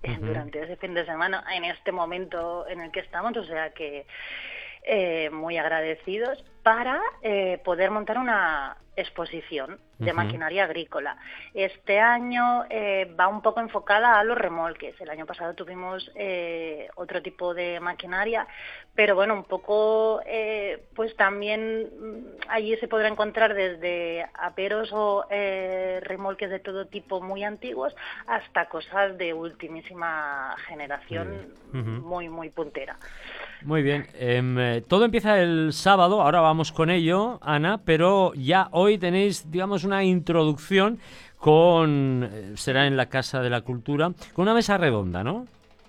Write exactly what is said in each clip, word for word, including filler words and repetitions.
uh-huh. durante ese fin de semana, en este momento en el que estamos, o sea que eh, muy agradecidos para eh, poder montar una exposición de uh-huh. maquinaria agrícola. Este año eh, va un poco enfocada a los remolques. El año pasado tuvimos eh, otro tipo de maquinaria, pero bueno, un poco eh, pues también allí se podrá encontrar desde aperos o eh, remolques de todo tipo muy antiguos hasta cosas de ultimísima generación, uh-huh. muy, muy puntera. Muy bien, eh, todo empieza el sábado, ahora vamos con ello, Ana, pero ya hoy tenéis, digamos, una introducción con, eh, será en la Casa de la Cultura, con una mesa redonda, ¿no?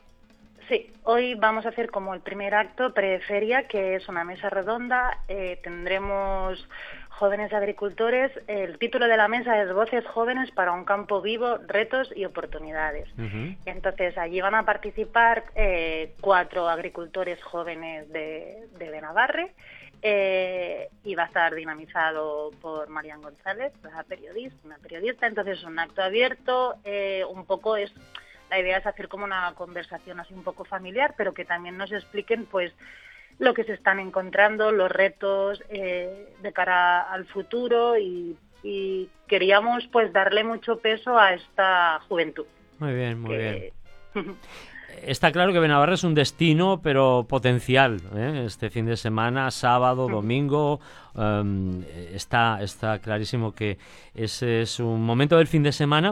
Sí, hoy vamos a hacer como el primer acto preferia, que es una mesa redonda, eh, tendremos jóvenes agricultores, el título de la mesa es Voces jóvenes para un campo vivo, retos y oportunidades. Uh-huh. Entonces allí van a participar eh, cuatro agricultores jóvenes de, de Benabarre, eh, y va a estar dinamizado por Marian González, la periodista, una periodista. Entonces es un acto abierto, eh, un poco es... La idea es hacer como una conversación así un poco familiar, pero que también nos expliquen pues lo que se están encontrando, los retos eh, de cara al futuro y, y queríamos pues darle mucho peso a esta juventud. Muy bien, muy que... bien. Está claro que Benabarre es un destino, pero potencial, ¿eh? Este fin de semana, sábado, domingo, um, está, está clarísimo que ese es un momento del fin de semana.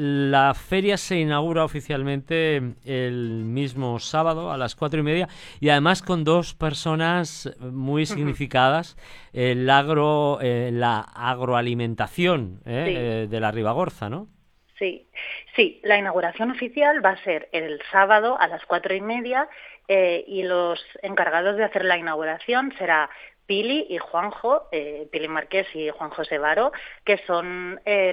La feria se inaugura oficialmente el mismo sábado a las cuatro y media y además con dos personas muy significadas, el agro, eh, la agroalimentación ¿eh? Sí. eh, de la Ribagorza, ¿no? Sí, sí, la inauguración oficial va a ser el sábado a las cuatro y media eh, y los encargados de hacer la inauguración será Pili y Juanjo, eh, Pili Marqués y Juan José Varo, que son eh,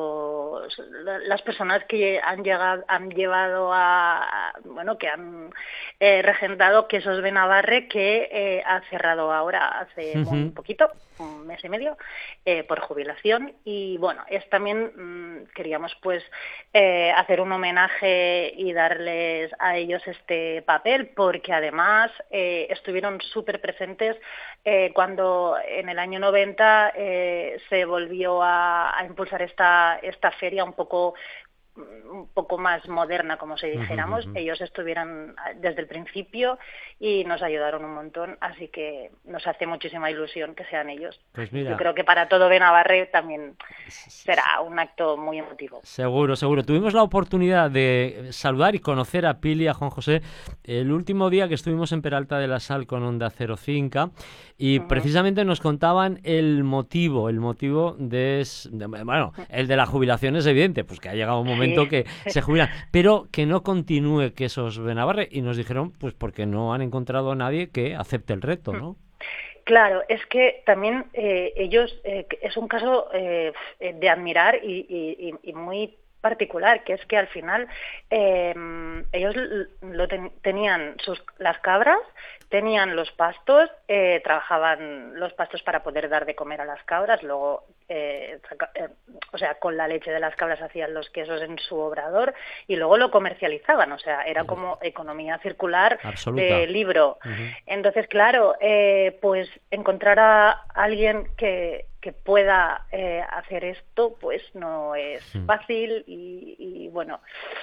los, las personas que han llegado, han llevado a, bueno, que han eh, regentado Quesos Benabarre, que eh, ha cerrado ahora hace uh-huh. muy poquito, un mes y medio, eh, por jubilación. Y bueno, es también mmm, queríamos pues eh, hacer un homenaje y darles a ellos este papel, porque además eh, estuvieron súper presentes eh, cuando en el año noventa eh, se volvió a, a impulsar esta, esta feria un poco un poco más moderna, como si dijéramos. Uh-huh. Ellos estuvieron desde el principio y nos ayudaron un montón, así que nos hace muchísima ilusión que sean ellos. Pues mira, yo creo que para todo Benabarre también será un acto muy emotivo. Seguro, seguro. Tuvimos la oportunidad de saludar y conocer a Pili y a Juan José el último día que estuvimos en Peralta de la Sal con Onda Cero Finca y uh-huh. precisamente nos contaban el motivo, el motivo de, de, bueno, el de la jubilación es evidente, pues que ha llegado un momento sí. que se jubilan, pero que no continúe Quesos Benabarre y nos dijeron, pues porque no han encontrado a nadie que acepte el reto, ¿no? Claro, es que también eh, ellos, eh, es un caso eh, de admirar y, y, y muy particular, que es que al final eh, ellos lo ten, tenían sus, las cabras, tenían los pastos, eh, trabajaban los pastos para poder dar de comer a las cabras, luego, eh, eh, o sea, con la leche de las cabras hacían los quesos en su obrador y luego lo comercializaban, o sea, era como economía circular absoluta. De libro. Uh-huh. Entonces, claro, eh, pues encontrar a alguien que que pueda eh, hacer esto, pues no es fácil y, y bueno,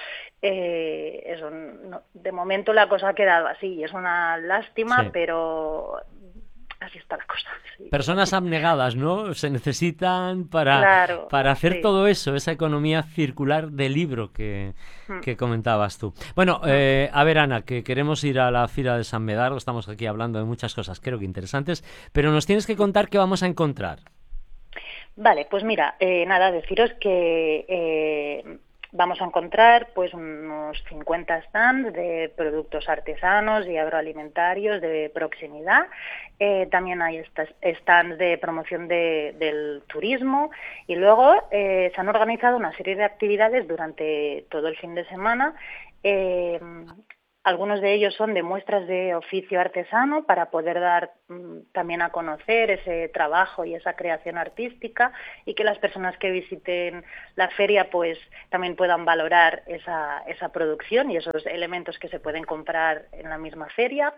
eh, eso, no, de momento la cosa ha quedado así, es una lástima, sí. pero así está la cosa. Sí. Personas abnegadas, ¿no? Se necesitan para, claro, para hacer sí. todo eso, esa economía circular del libro que, mm. que comentabas tú. Bueno, eh, a ver, Ana, que queremos ir a la Fira de San Medardo, estamos aquí hablando de muchas cosas, creo que interesantes, pero nos tienes que contar qué vamos a encontrar. Vale, pues mira, eh, nada, deciros que eh, vamos a encontrar pues unos cincuenta stands de productos artesanos y agroalimentarios de proximidad. Eh, también hay estas stands de promoción de, del turismo y luego eh, se han organizado una serie de actividades durante todo el fin de semana. Eh, Algunos de ellos son de muestras de oficio artesano para poder dar mmm, también a conocer ese trabajo y esa creación artística, y que las personas que visiten la feria pues también puedan valorar esa, esa producción y esos elementos que se pueden comprar en la misma feria.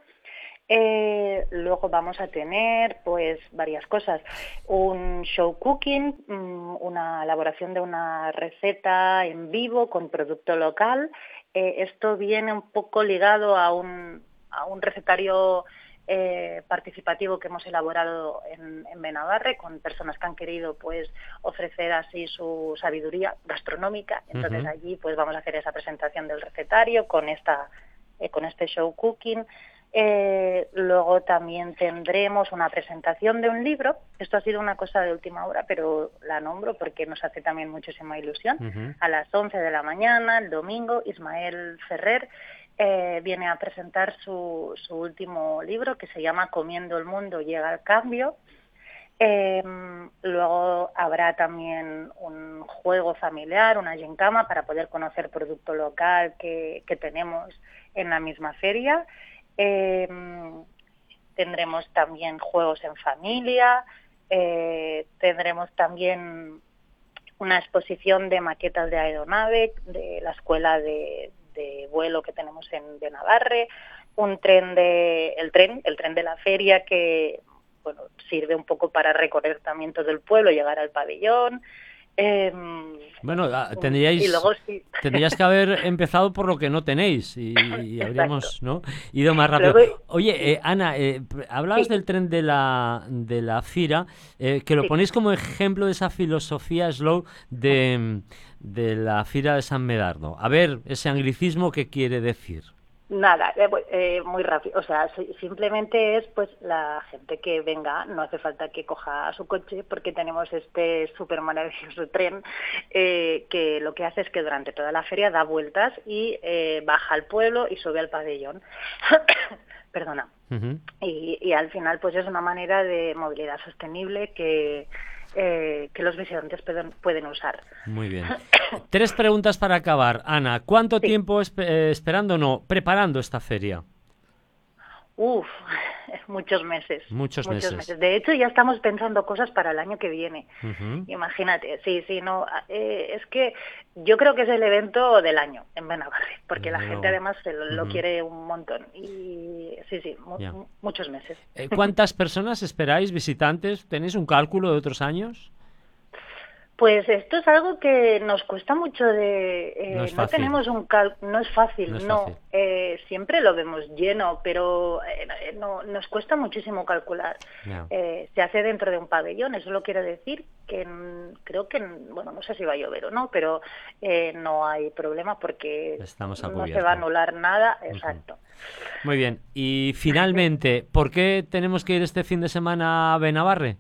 Eh, luego vamos a tener pues varias cosas, un show cooking, una elaboración de una receta en vivo con producto local. Eh, esto viene un poco ligado a un, a un recetario eh, participativo que hemos elaborado en, en Benabarre con personas que han querido pues ofrecer así su sabiduría gastronómica. Entonces uh-huh. allí pues vamos a hacer esa presentación del recetario con esta eh, con este show cooking. Eh, luego también tendremos una presentación de un libro. Esto ha sido una cosa de última hora, pero la nombro porque nos hace también muchísima ilusión. Uh-huh. A las once de la mañana, el domingo, Ismael Ferrer eh, viene a presentar su, su último libro, que se llama Comiendo el mundo llega el cambio. Eh, luego habrá también un juego familiar, una gincama, para poder conocer producto local que, que tenemos en la misma feria. Eh, tendremos también juegos en familia, eh, tendremos también una exposición de maquetas de aeronave de la escuela de, de vuelo que tenemos en Benabarre, un tren de el tren el tren de la feria que bueno sirve un poco para recorrer también todo el pueblo, llegar al pabellón. Eh, bueno, tendríais, y luego, sí. tendrías que haber empezado por lo que no tenéis y, y habríamos ¿no? ido más rápido. Luego, Oye, eh, Ana, eh, hablabas sí. del tren de la de la Fira, eh, que lo sí. ponéis como ejemplo de esa filosofía slow de, de la Fira de San Medardo. A ver, ese anglicismo, ¿qué quiere decir? Nada, eh, eh, muy rápido, o sea, simplemente es pues la gente que venga, no hace falta que coja su coche porque tenemos este súper maravilloso tren eh, que lo que hace es que durante toda la feria da vueltas y eh, baja al pueblo y sube al pabellón. Perdona. Uh-huh. y, y al final pues es una manera de movilidad sostenible que... Eh, que los visitantes pueden, pueden usar. Muy bien. Tres preguntas para acabar. Ana, ¿cuánto sí. tiempo esp- eh, esperando, no, preparando esta feria? Uf, muchos meses. Muchos, muchos meses. meses. De hecho, ya estamos pensando cosas para el año que viene. Uh-huh. Imagínate, sí, sí, no. Eh, es que yo creo que es el evento del año en Benabarre, porque Desde la gente luego. además se lo, uh-huh. lo quiere un montón. Y sí, sí, mu- yeah. muchos meses. Eh, ¿Cuántas personas esperáis, visitantes? ¿Tenéis un cálculo de otros años? Pues esto es algo que nos cuesta mucho de... Eh, no, es no tenemos un cal... No es fácil, no. Es no. Fácil. Eh, siempre lo vemos lleno, pero eh, no, nos cuesta muchísimo calcular. No. Eh, se hace dentro de un pabellón, eso lo quiere decir que creo que, bueno, no sé si va a llover o no, pero eh, no hay problema porque Estamos no se va a anular nada. Exacto. Uh-huh. Muy bien. Y finalmente, ¿por qué tenemos que ir este fin de semana a Benabarre?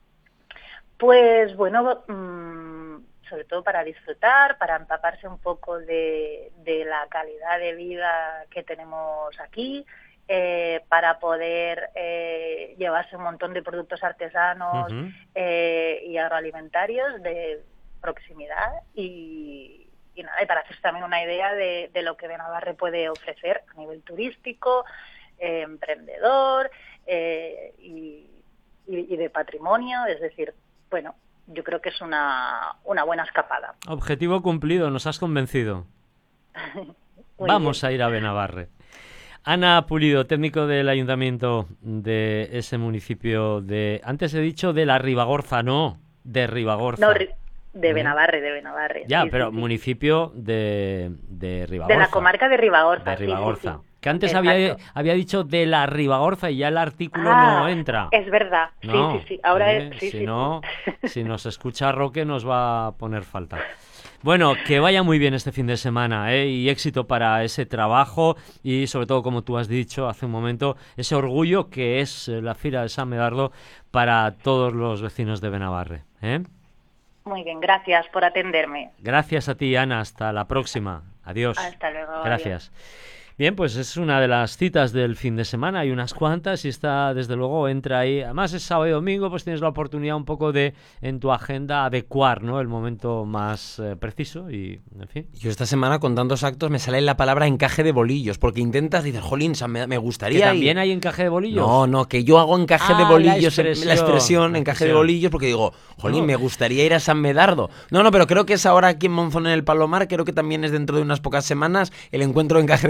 Pues bueno, mmm, sobre todo para disfrutar, para empaparse un poco de, de la calidad de vida que tenemos aquí, eh, para poder eh, llevarse un montón de productos artesanos uh-huh. eh, y agroalimentarios de proximidad y, y nada, y para hacerse también una idea de, de lo que Benabarre puede ofrecer a nivel turístico, eh, emprendedor eh, y, y, y de patrimonio, es decir, bueno, yo creo que es una, una buena escapada. Objetivo cumplido, nos has convencido. Vamos bien. a ir a Benabarre. Ana Pulido, técnico del ayuntamiento de ese municipio de... Antes he dicho de la Ribagorza, no, de Ribagorza. No, de Benabarre, de Benabarre. Ya, sí, pero sí, sí. municipio de, de Ribagorza. De la comarca de Ribagorza. De Ribagorza. Sí, sí, sí. Que antes había, había dicho de la Ribagorza y ya el artículo ah, no entra. Es verdad, no, sí, sí, sí. Ahora eh, es, sí, si sí, no, sí. si nos escucha Roque nos va a poner falta. Bueno, que vaya muy bien este fin de semana, ¿eh? Y éxito para ese trabajo y sobre todo, como tú has dicho hace un momento, ese orgullo que es la Fira de San Medardo para todos los vecinos de Benabarre, ¿eh? Muy bien, gracias por atenderme. Gracias a ti, Ana. Hasta la próxima. Adiós. Hasta luego. Gracias. Adiós. Bien, pues es una de las citas del fin de semana, hay unas cuantas y esta desde luego entra ahí, además es sábado y domingo, pues tienes la oportunidad un poco de en tu agenda adecuar, ¿no?, el momento más eh, preciso y en fin. Yo esta semana con tantos actos me sale la palabra encaje de bolillos, porque intentas, dices, jolín, me, me gustaría... ¿Que también y... hay encaje de bolillos? No, no, que yo hago encaje ah, de bolillos, la expresión, la expresión la encaje expresión. de bolillos, porque digo, jolín, No. me gustaría ir a San Medardo. No, no, pero creo que es ahora aquí en Monzón en el Palomar, creo que también es dentro de unas pocas semanas el encuentro de encaje